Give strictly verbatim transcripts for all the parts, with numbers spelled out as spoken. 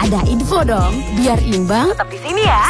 Ada info dong, biar imbang. Tetap di sini ya.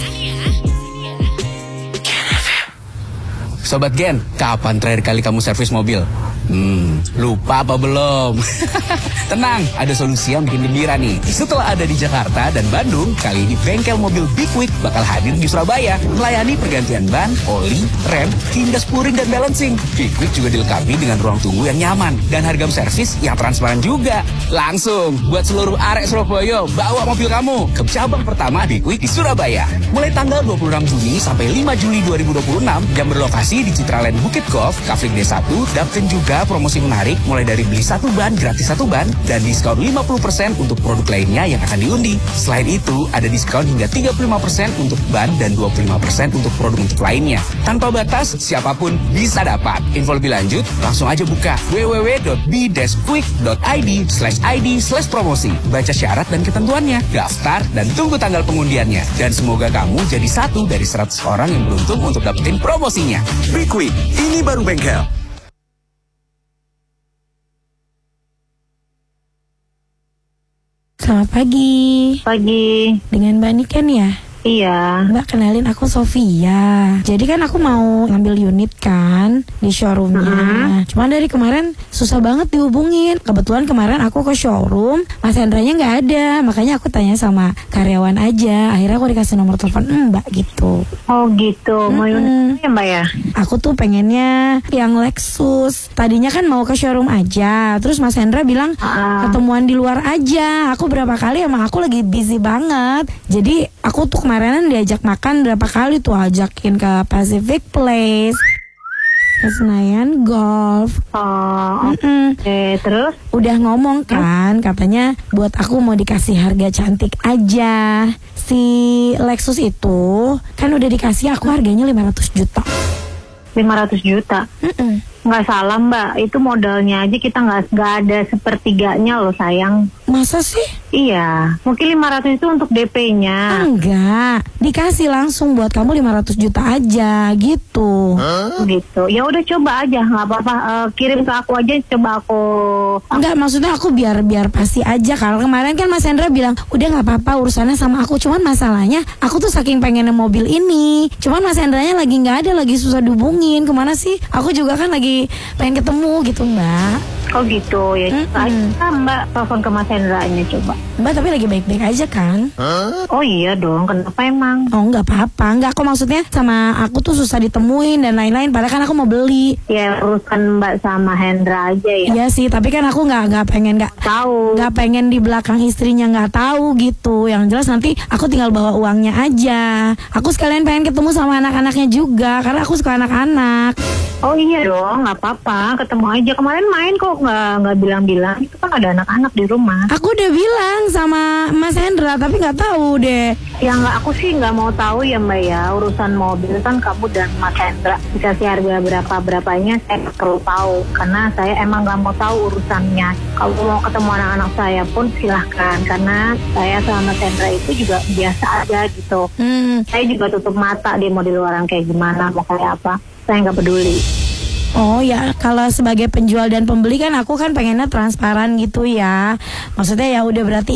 Sobat Gen, kapan terakhir kali kamu servis mobil? Hmm, lupa apa belum? Tenang, ada solusi yang bikin gembira nih. Setelah ada di Jakarta dan Bandung, kali ini bengkel mobil Big Quick bakal hadir di Surabaya, melayani pergantian ban, oli, rem, hingga spuring dan balancing. Big Quick juga dilengkapi dengan ruang tunggu yang nyaman dan harga servis yang transparan juga. Langsung buat seluruh arek Surabaya, bawa mobil kamu ke cabang pertama Big Quick di Surabaya. Mulai tanggal dua puluh enam Juni sampai lima Juli dua ribu dua puluh enam, yang berlokasi di Citraland Bukit Golf, Kafling D satu, dan juga promosi menarik mulai dari beli satu ban gratis satu ban dan diskon lima puluh persen untuk produk lainnya yang akan diundi. Selain itu, ada diskon hingga tiga puluh lima persen untuk ban dan dua puluh lima persen untuk produk untuk lainnya. Tanpa batas, siapapun bisa dapat. Info lebih lanjut, langsung aja buka w w w dot b dash quick dot i d slash i d slash promosi. Baca syarat dan ketentuannya, daftar dan tunggu tanggal pengundiannya. Dan semoga kamu jadi satu dari seratus orang yang beruntung untuk dapetin promosinya. Big Quick, ini baru bengkel. Selamat pagi. Pagi. Dengan Mbak Niken ya? Iya. Mbak, kenalin aku Sofia. Jadi kan aku mau ngambil unit kan di showroomnya. Uh-huh. Cuman dari kemarin susah banget dihubungin. Kebetulan kemarin aku ke showroom, Mas Hendranya nggak ada. Makanya aku tanya sama karyawan aja. Akhirnya aku dikasih nomor telepon Mbak gitu. Oh gitu. Mau unit ya Mbak ya? Aku tuh pengennya yang Lexus. Tadinya kan mau ke showroom aja. Terus Mas Hendra bilang uh-huh. ketemuan di luar aja. Aku berapa kali emang aku lagi busy banget. Jadi aku tuh kemarinan diajak makan berapa kali tuh, ajakin ke Pacific Place, ke Senayan Golf. Oh, oke. Okay. Terus? Udah ngomong kan, katanya buat aku mau dikasih harga cantik aja. Si Lexus itu kan udah dikasih aku harganya lima ratus juta. lima ratus juta? Mm-mm. Nggak salah Mbak, itu modalnya aja kita nggak nggak ada sepertiganya loh sayang. Masa sih? Iya, mungkin lima ratus itu untuk D P-nya. Enggak, dikasih langsung buat kamu lima ratus juta aja gitu. Huh? Gitu, ya udah coba aja, nggak apa-apa. Uh, kirim ke aku aja, coba aku. Enggak, maksudnya aku biar biar pasti aja. Kalau kemarin kan Mas Hendra bilang udah nggak apa-apa urusannya sama aku. Cuman masalahnya aku tuh saking pengennya mobil ini. Cuman Mas Hendranya lagi nggak ada, lagi susah dihubungin. Kemana sih? Aku juga kan lagi pengen ketemu gitu Mbak. Oh gitu ya. Mm-hmm. Ayo Mbak telepon ke Mas Hendranya coba. Mbak tapi lagi baik-baik aja kan? Huh? Oh iya dong, kenapa emang? Oh nggak apa-apa, nggak, aku maksudnya sama aku tuh susah ditemuin dan lain-lain. Padahal kan aku mau beli. Ya urusan Mbak sama Hendra aja ya. Iya sih, tapi kan aku nggak nggak pengen nggak tahu, nggak pengen di belakang istrinya nggak tahu gitu. Yang jelas nanti aku tinggal bawa uangnya aja. Aku sekalian pengen ketemu sama anak-anaknya juga karena aku suka anak-anak. Oh iya dong, nggak apa-apa, ketemu aja. Kemarin main kok nggak nggak bilang-bilang, itu kan ada anak-anak di rumah. Aku udah bilang sama Mas Hendra, tapi nggak tahu deh. Ya nggak, aku sih nggak mau tahu ya Mbak ya, urusan mobil kan kamu dan Mas Hendra dikasih harga berapa berapanya saya nggak perlu tahu, karena saya emang nggak mau tahu urusannya. Kalau mau ketemu anak-anak saya pun silahkan, karena saya sama Mas Hendra itu juga biasa aja gitu. Hmm. Saya juga tutup mata dia mau di luaran kayak gimana, mau kayak apa. Saya nggak peduli. Oh ya, kalau sebagai penjual dan pembeli kan aku kan pengennya transparan gitu ya. Maksudnya ya udah berarti